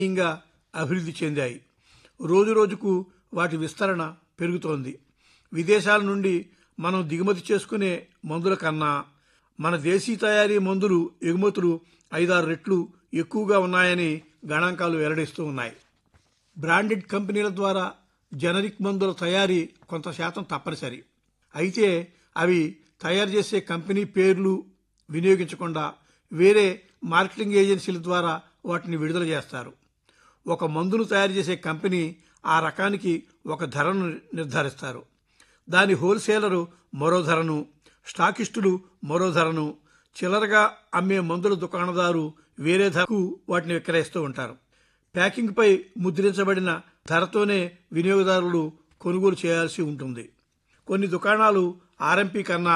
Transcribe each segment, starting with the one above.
ఇంకా అభివృద్ధి చెందాయి. రోజురోజుకు వాటి విస్తరణ పెరుగుతోంది. విదేశాల నుండి మనం దిగుమతి చేసుకునే మందుల కన్నా మన దేశీ తయారీ మందులు ఎగుమతులు 5-6 రెట్లు ఎక్కువగా ఉన్నాయని గణాంకాలు వెల్లడిస్తూ ఉన్నాయి. బ్రాండెడ్ కంపెనీల ద్వారా జనరిక్ మందుల తయారీ కొంత శాతం తప్పనిసరి. అయితే అవి తయారు చేసే కంపెనీ పేర్లు వినియోగించకుండా వేరే మార్కెటింగ్ ఏజెన్సీల ద్వారా వాటిని విడుదల చేస్తారు. ఒక మందును తయారు చేసే కంపెనీ ఆ రకానికి ఒక ధరను నిర్ధారిస్తారు. దాని హోల్సేలరు మరో ధరను, స్టాకిస్టులు మరో ధరను, చిల్లరగా అమ్మే మందుల దుకాణదారు వేరే ధరకు వాటిని విక్రయిస్తూ ఉంటారు. ప్యాకింగ్పై ముద్రించబడిన ధరతోనే వినియోగదారులు కొనుగోలు చేయాల్సి ఉంటుంది. కొన్ని దుకాణాలు ఆర్ఎంపీ కన్నా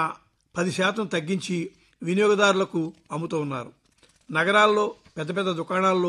10% తగ్గించి వినియోగదారులకు అమ్ముతూ ఉన్నారు. నగరాల్లో పెద్ద పెద్ద దుకాణాల్లో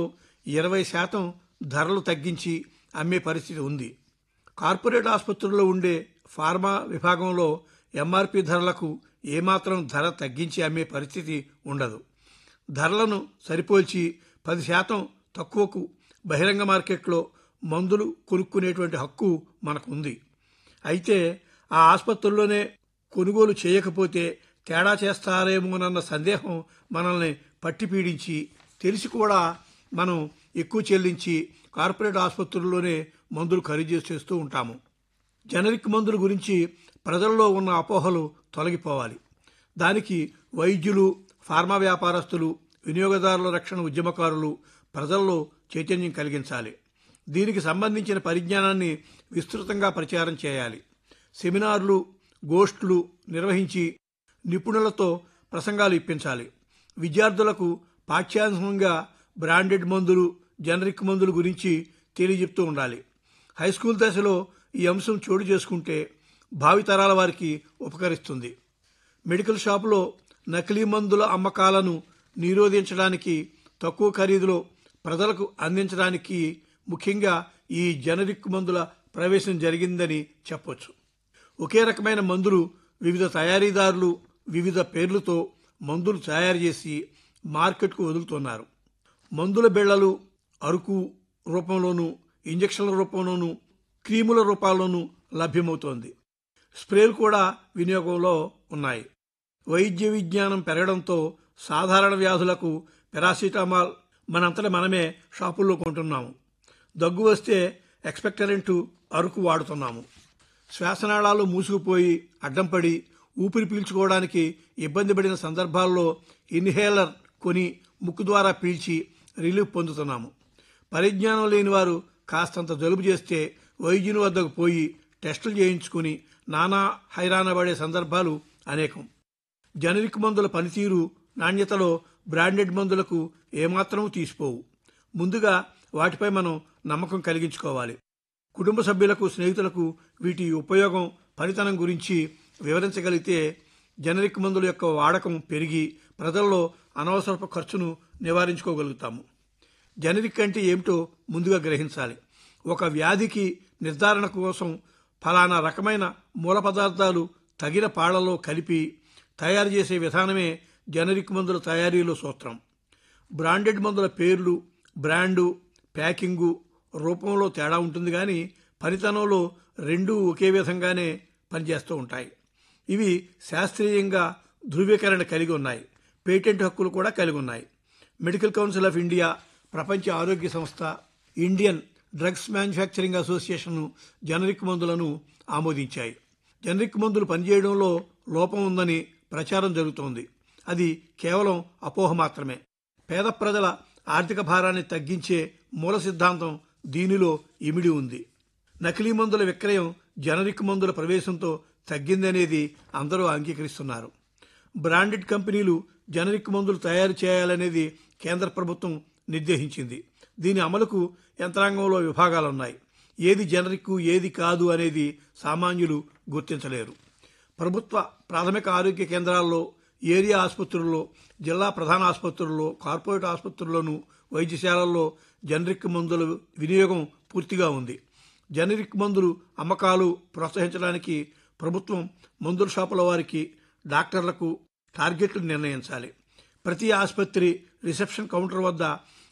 20% ధరలు తగ్గించి అమ్మే పరిస్థితి ఉంది. కార్పొరేట్ ఆసుపత్రుల్లో ఉండే ఫార్మా విభాగంలో ఎంఆర్పీ ధరలకు ఏమాత్రం ధర తగ్గించి అమ్మే పరిస్థితి ఉండదు. ధరలను సరిపోల్చి 10% తక్కువకు బహిరంగ మార్కెట్లో మందులు కొనుక్కునేటువంటి హక్కు మనకుంది. అయితే ఆ ఆసుపత్రుల్లోనే కొనుగోలు చేయకపోతే తేడా చేస్తారేమోనన్న సందేహం మనల్ని పట్టి పీడించి తెలిసి కూడా మనం ఎక్కువ చెల్లించి కార్పొరేట్ ఆసుపత్రుల్లోనే మందులు ఖరీదు చేస్తూ ఉంటాము. జనరిక్ మందుల గురించి ప్రజల్లో ఉన్న అపోహలు తొలగిపోవాలి. దానికి వైద్యులు, ఫార్మా వ్యాపారస్తులు, వినియోగదారుల రక్షణ ఉద్యమకారులు ప్రజల్లో చైతన్యం కలిగించాలి. దీనికి సంబంధించిన పరిజ్ఞానాన్ని విస్తృతంగా ప్రచారం చేయాలి. సెమినార్లు, గోష్ఠులు నిర్వహించి నిపుణులతో ప్రసంగాలు ఇప్పించాలి. విద్యార్థులకు పాఠ్యాంశంగా బ్రాండెడ్ మందులు, జనరిక్ మందుల గురించి తెలియజెప్తూ ఉండాలి. హైస్కూల్ దశలో ఈ అంశం చోటు చేసుకుంటే భావితరాల వారికి ఉపకరిస్తుంది. మెడికల్ షాపులో నకిలీ మందుల అమ్మకాలను నిరోధించడానికి, తక్కువ ఖరీదులో ప్రజలకు అందించడానికి ముఖ్యంగా ఈ జనరిక్ మందుల ప్రవేశం జరిగిందని చెప్పొచ్చు. ఒకే రకమైన మందులు వివిధ తయారీదారులు వివిధ పేర్లతో మందులు తయారు చేసి మార్కెట్కు వదులుతున్నారు. మందుల బిళ్లలు అరుకు రూపంలోనూ, ఇంజక్షన్ల రూపంలోనూ, క్రీముల రూపాల్లోనూ లభ్యమవుతోంది. స్ప్రేలు కూడా వినియోగంలో ఉన్నాయి. వైద్య విజ్ఞానం పెరగడంతో సాధారణ వ్యాధులకు పారాసిటమాల్ మనంతట మనమే షాపుల్లో కొంటున్నాము. దగ్గు వస్తే ఎక్స్పెక్టరెంట్ అరుకు వాడుతున్నాము. శ్వాసనాళాలు మూసుకుపోయి అడ్డం పడి ఊపిరి పీల్చుకోవడానికి ఇబ్బంది పడిన సందర్భాల్లో ఇన్హేలర్ కొని ముక్కు ద్వారా పీల్చి రిలీఫ్ పొందుతున్నాము. పరిజ్ఞానం లేని వారు కాస్తంత జలుబు చేస్తే వైద్యుని వద్దకు పోయి టెస్టులు చేయించుకుని నానా హైరాణ పడే సందర్భాలు అనేకం. జనరిక్ మందుల పనితీరు, నాణ్యతలో బ్రాండెడ్ మందులకు ఏమాత్రం తీసిపోవు. ముందుగా వాటిపై మనం నమ్మకం కలిగించుకోవాలి. కుటుంబ సభ్యులకు, స్నేహితులకు వీటి ఉపయోగం, పనితనం గురించి వివరించగలిగితే జనరిక్ మందుల యొక్క వాడకం పెరిగి ప్రజల్లో అనవసరపు ఖర్చును నివారించుకోగలుగుతాము. జనరిక్ అంటే ఏమిటో ముందుగా గ్రహించాలి. ఒక వ్యాధికి నిర్ధారణ కోసం ఫలానా రకమైన మూల పదార్థాలు తగిన పాళ్లలో కలిపి తయారు చేసే విధానమే జనరిక్ మందుల తయారీలో సూత్రం. బ్రాండెడ్ మందుల పేర్లు, బ్రాండు, ప్యాకింగు, రూపంలో తేడా ఉంటుంది కానీ పనితనంలో రెండూ ఒకే విధంగానే పనిచేస్తూ ఉంటాయి. ఇవి శాస్త్రీయంగా ధృవీకరణ కలిగి ఉన్నాయి. పేటెంట్ హక్కులు కూడా కలిగి ఉన్నాయి. మెడికల్ కౌన్సిల్ ఆఫ్ ఇండియా, ప్రపంచ ఆరోగ్య సంస్థ, Indian drugs manufacturing association generic మందులను ఆమోదించాయి. జనరిక్ మందులు పనిచేయడంలో లోపం ఉందని ప్రచారం జరుగుతోంది. అది కేవలం అపోహ మాత్రమే. పేద ప్రజల ఆర్థిక భారాన్ని తగ్గించే మూల సిద్ధాంతం దీనిలో ఇమిడి ఉంది. నకిలీ మందుల విక్రయం జనరిక్ మందుల ప్రవేశంతో తగ్గిందనేది అందరూ అంగీకరిస్తున్నారు. బ్రాండెడ్ కంపెనీలు జనరిక్ మందులు తయారు చేయాలనేది కేంద్ర ప్రభుత్వం నిర్దేశించింది. దీని అమలుకు యంత్రాంగంలో విభాగాలున్నాయి. ఏది జనరిక్, ఏది కాదు అనేది సామాన్యులు గుర్తించలేరు. ప్రభుత్వ ప్రాథమిక ఆరోగ్య కేంద్రాల్లో, ఏరియా ఆసుపత్రుల్లో, జిల్లా ప్రధాన ఆసుపత్రుల్లో, కార్పొరేట్ ఆసుపత్రుల్లోనూ, వైద్యశాలల్లో జనరిక్ మందుల వినియోగం పూర్తిగా ఉంది. జనరిక్ మందులు అమ్మకాలు ప్రోత్సహించడానికి ప్రభుత్వం మందుల షాపుల వారికి, డాక్టర్లకు టార్గెట్లు నిర్ణయించాలి. ప్రతి ఆసుపత్రి రిసెప్షన్ కౌంటర్ వద్ద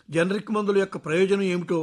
జనరిక్ మందుల యొక్క ప్రయోజనం ఏమిటో